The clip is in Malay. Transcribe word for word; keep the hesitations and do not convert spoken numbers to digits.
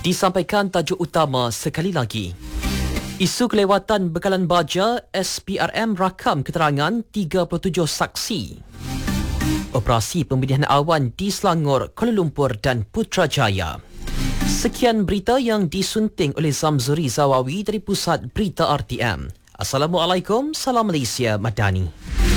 Disampaikan tajuk utama sekali lagi. Isu kelewatan bekalan baja, S P R M rakam keterangan tiga puluh tujuh saksi. Operasi pemberian awan di Selangor, Kuala Lumpur dan Putrajaya. Sekian berita yang disunting oleh Zamzuri Zawawi dari Pusat Berita R T M. Assalamualaikum, salam Malaysia Madani.